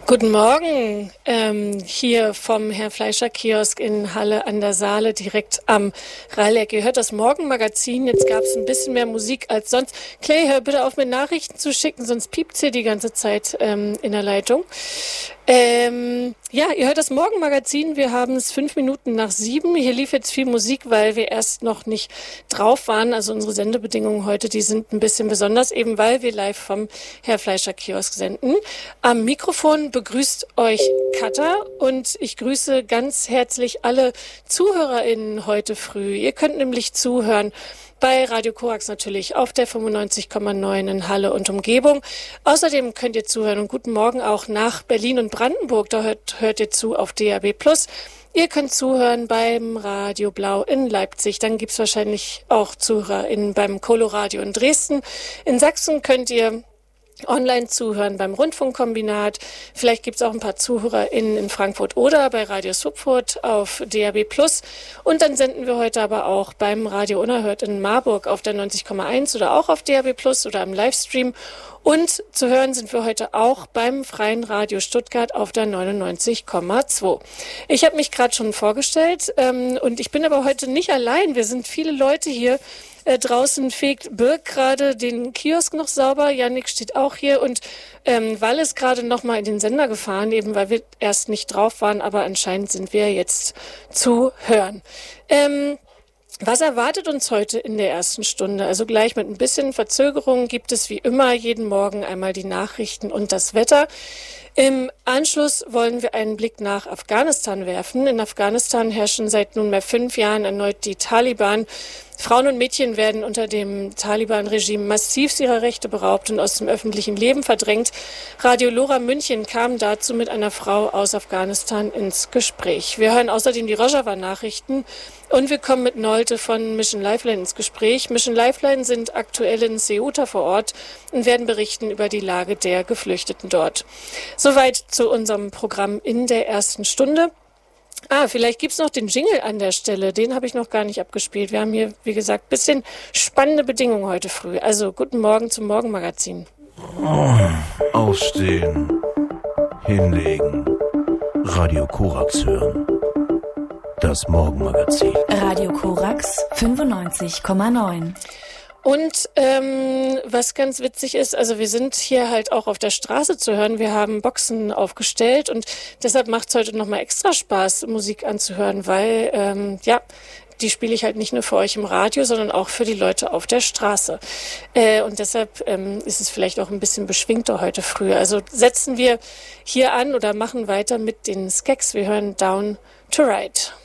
Guten Morgen, hier vom Herr Fleischer Kiosk in Halle an der Saale, direkt am Ralleck. Ihr hört das Morgenmagazin, jetzt gab es ein bisschen mehr Musik als sonst. Clay, hör bitte auf, mir Nachrichten zu schicken, sonst piept's hier die ganze Zeit in der Leitung. Ja, ihr hört das Morgenmagazin, wir haben es 5 Minuten nach 7. Hier lief jetzt viel Musik, weil wir erst noch nicht drauf waren. Also unsere Sendebedingungen heute, die sind ein bisschen besonders, eben weil wir live vom Herr Fleischer Kiosk senden. Am Mikrofon begrüßt euch Katha und ich grüße ganz herzlich alle ZuhörerInnen heute früh. Ihr könnt nämlich zuhören bei Radio Korax natürlich auf der 95,9 in Halle und Umgebung. Außerdem könnt ihr zuhören und guten Morgen auch nach Berlin und Brandenburg. Da hört ihr zu auf DAB+. Ihr könnt zuhören beim Radio Blau in Leipzig. Dann gibt's wahrscheinlich auch ZuhörerInnen beim Coloradio in Dresden. In Sachsen könnt ihr online zuhören beim Rundfunkkombinat. Vielleicht gibt es auch ein paar ZuhörerInnen in Frankfurt oder bei Radio Subfurt auf DAB+. Und dann senden wir heute aber auch beim Radio Unerhört in Marburg auf der 90,1 oder auch auf DAB+ oder im Livestream. Und zu hören sind wir heute auch beim Freien Radio Stuttgart auf der 99,2. Ich habe mich gerade schon vorgestellt und ich bin aber heute nicht allein. Wir sind viele Leute hier. Draußen fegt Birk gerade den Kiosk noch sauber. Jannik steht auch hier und Wall ist gerade noch mal in den Sender gefahren, eben weil wir erst nicht drauf waren, aber anscheinend sind wir jetzt zu hören. Was erwartet uns heute in der ersten Stunde? Also gleich mit ein bisschen Verzögerung gibt es wie immer jeden Morgen einmal die Nachrichten und das Wetter. Im Anschluss wollen wir einen Blick nach Afghanistan werfen. In Afghanistan herrschen seit nunmehr 5 Jahren erneut die Taliban. Frauen und Mädchen werden unter dem Taliban-Regime massiv ihrer Rechte beraubt und aus dem öffentlichen Leben verdrängt. Radio Lora München kam dazu mit einer Frau aus Afghanistan ins Gespräch. Wir hören außerdem die Rojava-Nachrichten und wir kommen mit Nolte von Mission Lifeline ins Gespräch. Mission Lifeline sind aktuell in Ceuta vor Ort und werden berichten über die Lage der Geflüchteten dort. Soweit zu unserem Programm in der ersten Stunde. Vielleicht gibt's noch den Jingle an der Stelle. Den habe ich noch gar nicht abgespielt. Wir haben hier, wie gesagt, bisschen spannende Bedingungen heute früh. Also guten Morgen zum Morgenmagazin. Aufstehen, hinlegen, Radio Korax hören. Das Morgenmagazin. Radio Korax 95,9. Und was ganz witzig ist, also wir sind hier halt auch auf der Straße zu hören. Wir haben Boxen aufgestellt und deshalb macht es heute nochmal extra Spaß, Musik anzuhören, weil die spiele ich halt nicht nur für euch im Radio, sondern auch für die Leute auf der Straße. Und deshalb ist es vielleicht auch ein bisschen beschwingter heute früh. Also setzen wir hier an oder machen weiter mit den Skeks. Wir hören Down to Ride.